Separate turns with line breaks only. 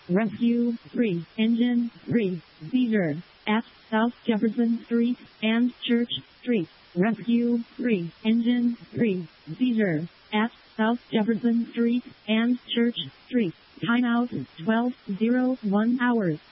Rescue 3, Engine 3, seizure at South Jefferson Street and Church Street. Rescue 3, Engine 3, seizure at South Jefferson Street and Church Street. Timeout 12:01 hours.